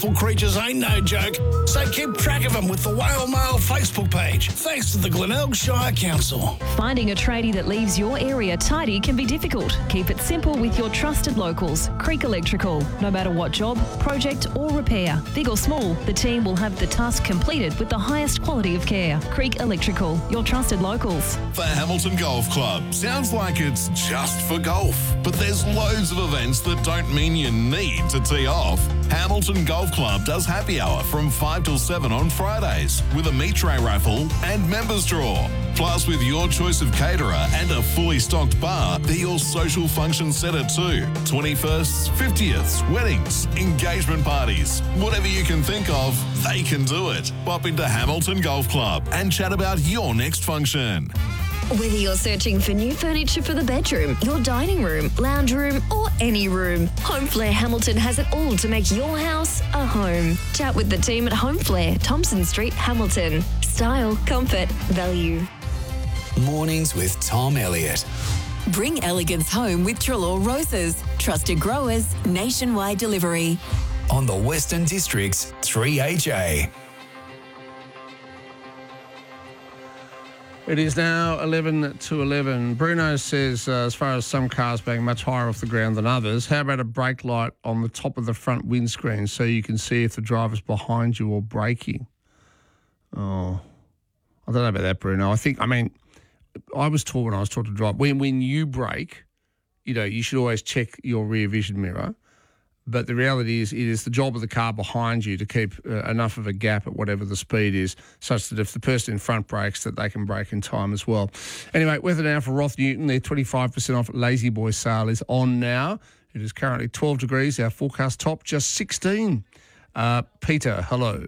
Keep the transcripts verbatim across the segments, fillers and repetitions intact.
creatures ain't no joke, so keep track of them with the Whale Mail Facebook page, thanks to the Glenelg Shire Council. Finding a tradie that leaves your area tidy can be difficult. Keep it simple with your trusted locals, Creek Electrical. No matter what job, project or repair, big or small, the team will have the task completed with the highest quality of care. Creek Electrical, your trusted locals. The Hamilton Golf Club. Sounds like it's just for golf, but there's loads of events that don't mean you need to tee off. Hamilton Golf Club does happy hour from five till seven on Fridays with a meat tray raffle and members draw. Plus, with your choice of caterer and a fully stocked bar, they're your social function centre too. twenty-firsts, fiftieths, weddings, engagement parties, whatever you can think of, they can do it. Pop into Hamilton Golf Club and chat about your next function. Whether you're searching for new furniture for the bedroom, your dining room, lounge room, or any room, Home Flair Hamilton has it all to make your house a home. Chat with the team at Home Flair, Thompson Street, Hamilton. Style, comfort, value. Mornings with Tom Elliott. Bring elegance home with Trelaw Roses. Trusted growers, nationwide delivery. On the Western District's three H A. It is now eleven to eleven. Bruno says, uh, as far as some cars being much higher off the ground than others, how about a brake light on the top of the front windscreen so you can see if the driver's behind you or braking? Oh, I don't know about that, Bruno. I think, I mean, I was taught when I was taught to drive, when, when you brake, you know, you should always check your rear vision mirror. But the reality is it is the job of the car behind you to keep uh, enough of a gap at whatever the speed is, such that if the person in front brakes, that they can brake in time as well. Anyway, weather now for Roth Newton. Their twenty-five percent off Lazy Boy sale is on now. It is currently twelve degrees. Our forecast top just sixteen. Uh, Peter, hello.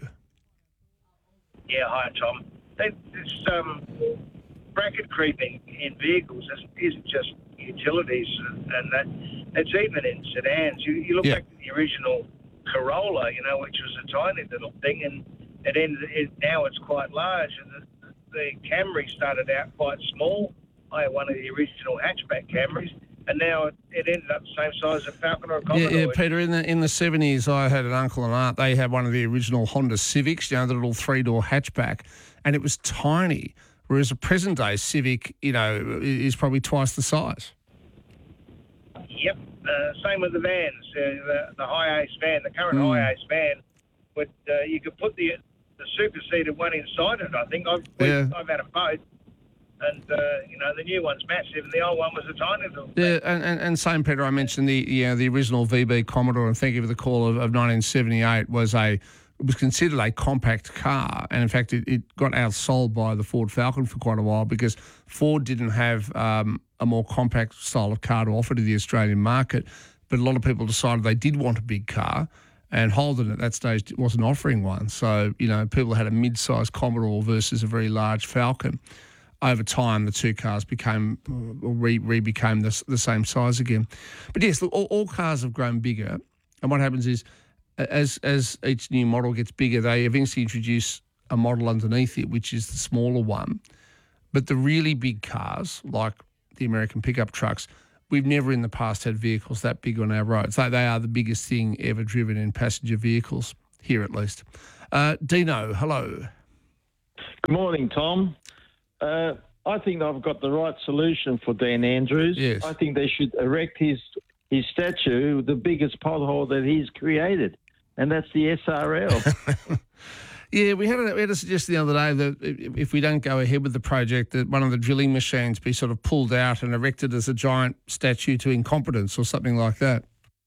Yeah, hi, Tom. This um, bracket creeping in vehicles isn't just utilities, and that it's even in sedans. You, you look yeah. back to the original Corolla, you know, which was a tiny little thing, and it ended. It, now it's quite large. And the, the Camry started out quite small. I had one of the original hatchback Camrys, and now it, it ended up the same size as a Falcon or a Commodore. Yeah, yeah, Peter. In the in the seventies, I had an uncle and aunt. They had one of the original Honda Civics, you know, the little three door hatchback, and it was tiny. Whereas a present day Civic, you know, is probably twice the size. Yep. Uh, same with the vans. Uh, the, the high ace van, the current Mm. high ace van, would uh, you could put the the super-seated one inside it. I think I've Yeah. I've had them both, and uh, you know the new one's massive, and the old one was a tiny little. Yeah, and, and, and same, Peter. I mentioned the you know, the original V B Commodore, and thank you for the call of, of nineteen seventy-eight was a was considered a compact car, and in fact it, it got outsold by the Ford Falcon for quite a while because Ford didn't have um, a more compact style of car to offer to the Australian market, but a lot of people decided they did want a big car, and Holden at that stage wasn't offering one. So, you know, people had a mid-sized Commodore versus a very large Falcon. Over time, the two cars became, or re, re became the, the same size again. But yes, look, all, all cars have grown bigger, and what happens is as as each new model gets bigger, they eventually introduce a model underneath it, which is the smaller one. But the really big cars, like the American pickup trucks, we've never in the past had vehicles that big on our roads. They, they are the biggest thing ever driven in passenger vehicles, here at least. Uh, Dino, hello. Good morning, Tom. Uh, I think I've got the right solution for Dan Andrews. Yes. I think they should erect his his statue, the biggest pothole that he's created, and that's the S R L. Yeah, we had, a, we had a suggestion the other day that if we don't go ahead with the project, that one of the drilling machines be sort of pulled out and erected as a giant statue to incompetence or something like that.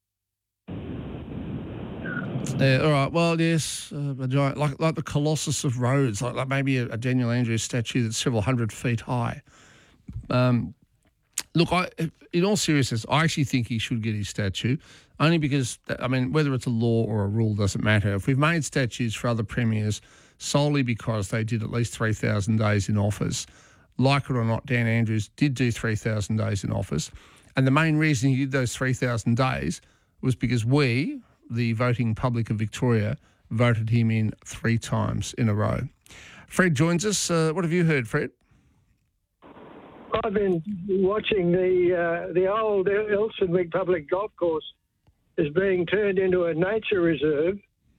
Uh, all right, well, yes, uh, a giant, like like the Colossus of Rhodes, like, like maybe a, a Daniel Andrews statue that's several hundred feet high. Um, look, I, in all seriousness, I actually think he should get his statue, only because, I mean, whether it's a law or a rule doesn't matter. If we've made statues for other premiers solely because they did at least three thousand days in office, like it or not, Dan Andrews did do three thousand days in office, and the main reason he did those three thousand days was because we, the voting public of Victoria, voted him in three times in a row. Fred joins us. Uh, what have you heard, Fred? I've been watching the uh, the old Elsternwick Public Golf Course is being turned into a nature reserve,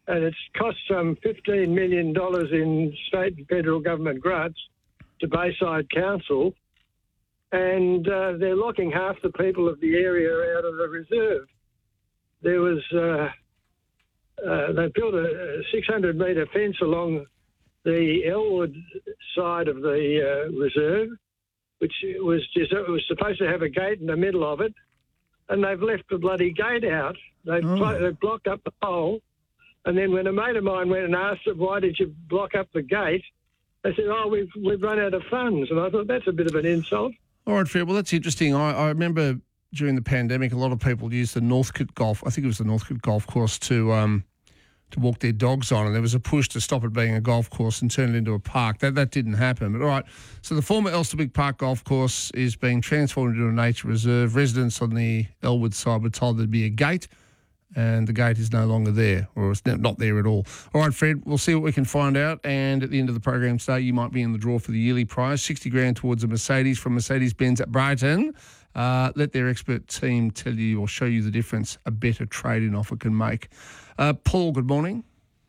and it's cost some fifteen million dollars in state and federal government grants to Bayside Council, and uh, they're locking half the people of the area out of the reserve. There was, uh, uh, they built a six hundred metre fence along the Elwood side of the uh, reserve, which was just, it was supposed to have a gate in the middle of it, and they've left the bloody gate out. They've, Oh. pl- they've blocked up the hole, and then when a mate of mine went and asked them, why did you block up the gate, they said, oh, we've, we've run out of funds. And I thought, that's a bit of an insult. All right, fair. Well, that's interesting. I, I remember during the pandemic, a lot of people used the Northcote Golf, I think it was the Northcote Golf Course, to um, to walk their dogs on, and there was a push to stop it being a golf course and turn it into a park. That that didn't happen. But all right, so the former Elsterbrook Park Golf Course is being transformed into a nature reserve. Residents on the Elwood side were told there'd be a gate, and the gate is no longer there, or it's not there at all. All right, Fred, we'll see what we can find out, and at the end of the program today, you might be in the draw for the yearly prize, sixty grand towards a Mercedes from Mercedes-Benz at Brighton. Uh, let their expert team tell you or show you the difference a better trade-in offer can make. Uh, Paul, good morning.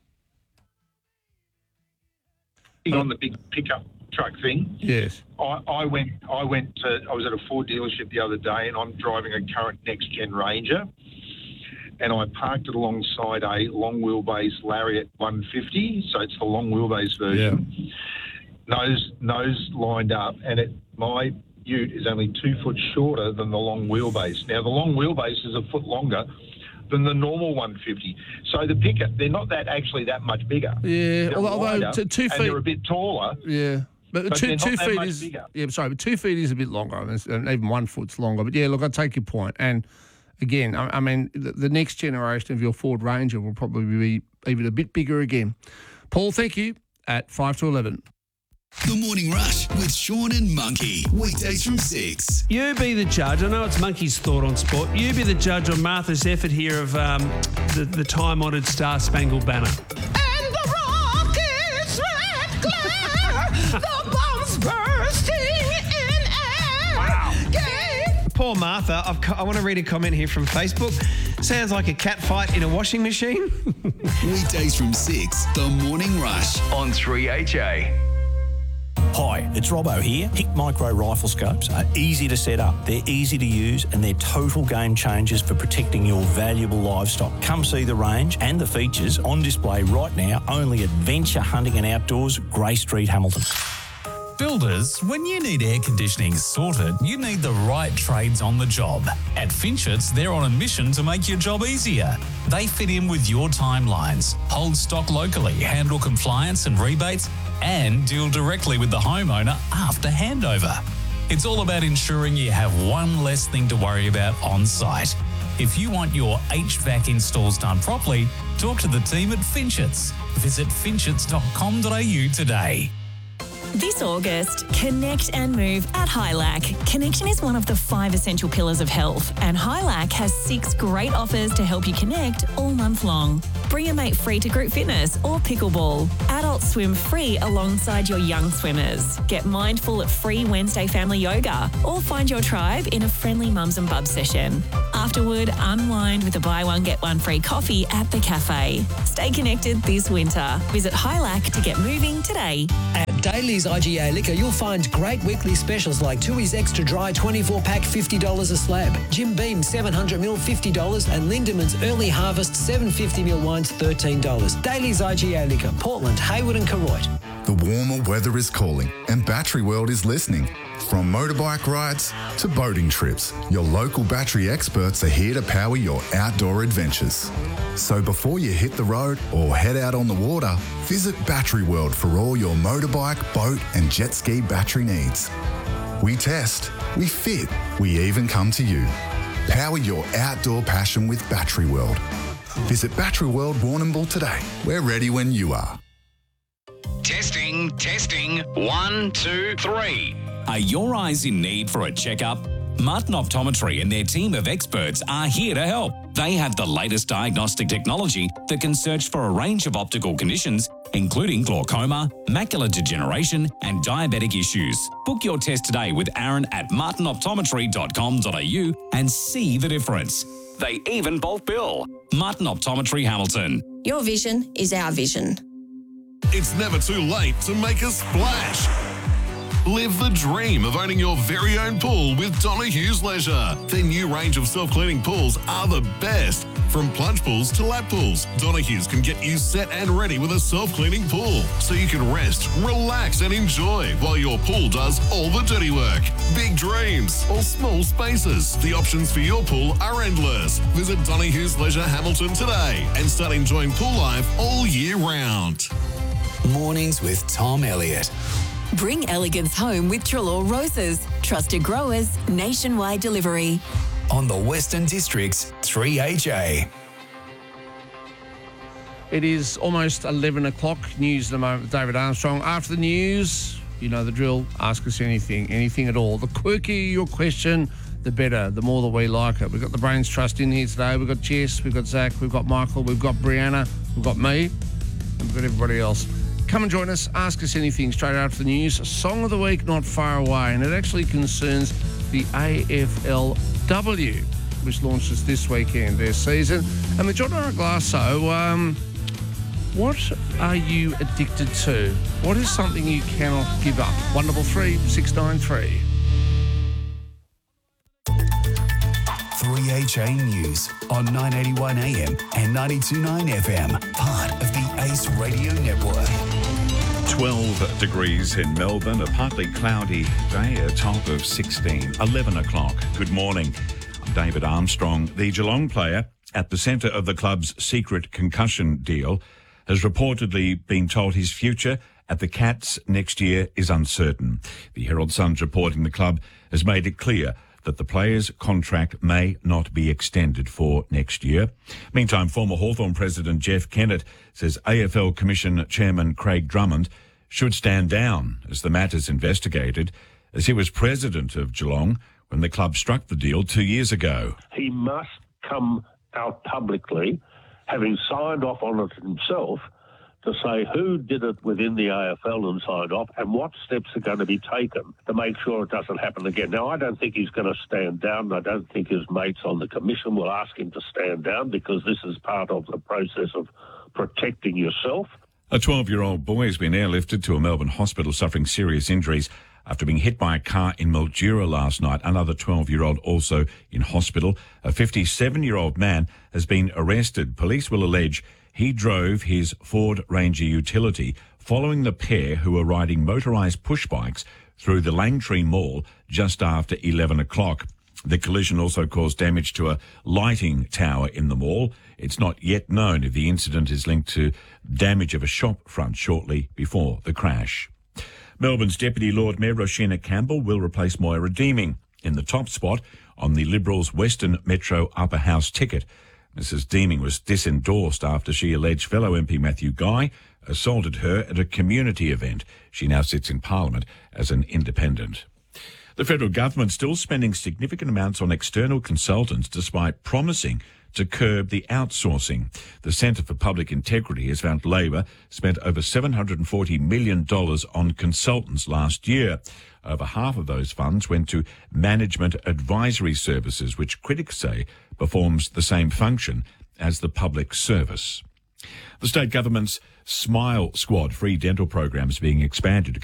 On the big pickup truck thing. Yes. I, I went. I went to. I was at a Ford dealership the other day, and I'm driving a current next gen Ranger, and I parked it alongside a long wheelbase Lariat one fifty. So it's the long wheelbase version. Yeah. Nose nose lined up, and it my Ute is only two foot shorter than the long wheelbase. Now the long wheelbase is a foot longer than the normal one fifty. So the pickup, they're not that actually that much bigger. Yeah, They're although wider, t- two feet, and they're a bit taller. Yeah, but, But two they're not two that feet much is bigger. yeah. Sorry, but two feet is a bit longer, and and even one foot's longer. But yeah, look, I take your point. And again, I, I mean, the, the next generation of your Ford Ranger will probably be even a bit bigger again. Paul, thank you. At five to eleven. The Morning Rush with Sean and Monkey. Weekdays from six. You be the judge. I know it's Monkey's thought on sport. You be the judge on Martha's effort here of um, the, the time-honoured Star Spangled Banner. And the rockets red glare, the bombs bursting in air. Wow. Gay. Poor Martha. I've, co- I want to read a comment here from Facebook. Sounds like a cat fight in a washing machine. Weekdays from six. The Morning Rush on three H A. Hi, it's Robbo here. Pick Micro Rifle Scopes are easy to set up, they're easy to use, and they're total game changers for protecting your valuable livestock. Come see the range and the features on display right now, only at Venture Hunting and Outdoors, Grey Street, Hamilton. Builders, when you need air conditioning sorted, you need the right trades on the job. At Finchets, they're on a mission to make your job easier. They fit in with your timelines, hold stock locally, handle compliance and rebates, and deal directly with the homeowner after handover. It's all about ensuring you have one less thing to worry about on site. If you want your H V A C installs done properly, talk to the team at Finchets. Visit finchets dot com dot a u today. This August, connect and move at Hilac. Connection is one of the five essential pillars of health, and Hilac has six great offers to help you connect all month long. Bring a mate free to group fitness or pickleball. Adult swim free alongside your young swimmers. Get mindful at free Wednesday family yoga, or find your tribe in a friendly mums and bubs session. Afterward, unwind with a buy one get one free coffee at the cafe. Stay connected this winter. Visit Hilac to get moving today. At Daly's I G A Liquor, you'll find great weekly specials like Tooheys Extra Dry twenty-four pack, fifty dollars a slab, Jim Beam seven hundred mil, fifty dollars, and Lindeman's Early Harvest seven hundred fifty mil wines, thirteen dollars. Daly's I G A Liquor, Portland, Hayward and Koroit. The warmer weather is calling, and Battery World is listening. From motorbike rides to boating trips, your local battery experts are here to power your outdoor adventures. So before you hit the road or head out on the water, visit Battery World for all your motorbike, boat and jet ski battery needs. We test, we fit, we even come to you. Power your outdoor passion with Battery World. Visit Battery World Warrnambool today. We're ready when you are. Testing, testing. One, two, three. Are your eyes in need for a checkup? Martin Optometry and their team of experts are here to help. They have the latest diagnostic technology that can search for a range of optical conditions, including glaucoma, macular degeneration, and diabetic issues. Book your test today with Aaron at martin optometry dot com dot a u and see the difference. They even bulk bill. Martin Optometry Hamilton. Your vision is our vision. It's never too late to make a splash. Live the dream of owning your very own pool with Donohue's Leisure. Their new range of self-cleaning pools are the best. From plunge pools to lap pools, Donohue's can get you set and ready with a self-cleaning pool so you can rest, relax and enjoy while your pool does all the dirty work. Big dreams or small spaces. The options for your pool are endless. Visit Donohue's Leisure Hamilton today and start enjoying pool life all year round. Mornings with Tom Elliott. Bring elegance home with Trelaw Roses. Trusted growers, nationwide delivery. On the Western District's three H A. It is almost eleven o'clock. News at the moment with David Armstrong. After the news, you know the drill. Ask us anything, anything at all. The quirkier your question, the better, the more that we like it. We've got the Brains Trust in here today. We've got Jess, we've got Zach, we've got Michael, we've got Brianna, we've got me, and we've got everybody else. Come and join us. Ask us anything straight after the news. Song of the week not far away, and it actually concerns the A F L W, which launches this weekend, their season. And the John Araglasso, um, what are you addicted to? What is something you cannot give up? one double three six nine three. three H A News on nine eighty-one A M and ninety-two point nine F M, part of the Ace Radio Network. twelve degrees in Melbourne, a partly cloudy day, a top of sixteen, eleven o'clock. Good morning. I'm David Armstrong. The Geelong player at the centre of the club's secret concussion deal has reportedly been told his future at the Cats next year is uncertain. The Herald Sun's reporting the club has made it clear that the player's contract may not be extended for next year. Meantime, former Hawthorn president Jeff Kennett says A F L Commission Chairman Craig Drummond should stand down as the matter's investigated, as he was president of Geelong when the club struck the deal two years ago. He must come out publicly, having signed off on it himself, to say who did it within the A F L and signed off and what steps are going to be taken to make sure it doesn't happen again. Now, I don't think he's going to stand down. I don't think his mates on the commission will ask him to stand down, because this is part of the process of protecting yourself. A twelve-year-old boy has been airlifted to a Melbourne hospital suffering serious injuries after being hit by a car in Mildura last night. Another twelve-year-old also in hospital. A fifty-seven-year-old man has been arrested. Police will allege he drove his Ford Ranger utility following the pair who were riding motorised push bikes through the Langtree Mall just after eleven o'clock. The collision also caused damage to a lighting tower in the mall. It's not yet known if the incident is linked to damage of a shop front shortly before the crash. Melbourne's Deputy Lord Mayor Roshena Campbell will replace Moira Deeming in the top spot on the Liberals' Western Metro Upper House ticket. Missus Deeming was disendorsed after she alleged fellow M P Matthew Guy assaulted her at a community event. She now sits in Parliament as an independent. The federal government still spending significant amounts on external consultants despite promising to curb the outsourcing. The Centre for Public Integrity has found Labor spent over seven hundred forty million dollars on consultants last year. Over half of those funds went to management advisory services, which critics say performs the same function as the public service. The state government's Smile Squad free dental program is being expanded to